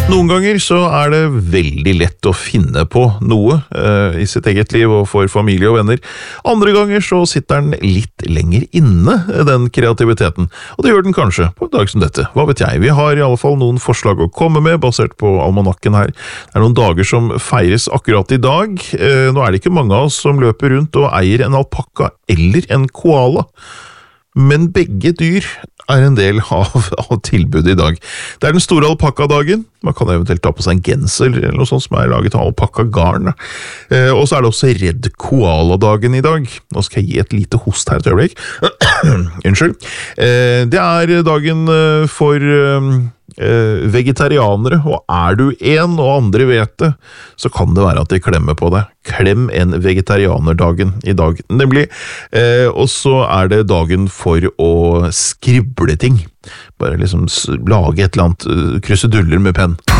Noen ganger så det veldig lett å finne på noe i sitt eget liv og for familie og venner. Andre ganger så sitter den litt lenger inne, den kreativiteten. Og det gjør den kanskje på en dag som dette. Hva vet jeg? Vi har i alle fall noen forslag å komme med, basert på almanakken her. Det noen dager som feires akkurat i dag. Nå det ikke mange av oss som løper rundt og eier en alpakka eller en koala. Men begge dyr en del av tilbudet i dag. Det den store alpakadagen. Man kan eventuelt ta på seg en genser eller noe sånt som laget av alpakkagarn. Og så det også Redd Koala-dagen i dag. Nå skal jeg gi et lite host her et øyeblikk. Unnskyld. Det dagen for vegetarianere, og du en og andre vet det, så kan det være at de klemmer på deg. Klem en vegetarianerdagen i dag, nemlig. Og så det dagen for å skrible ting. Bare liksom lage et eller annet, kruseduller med penn.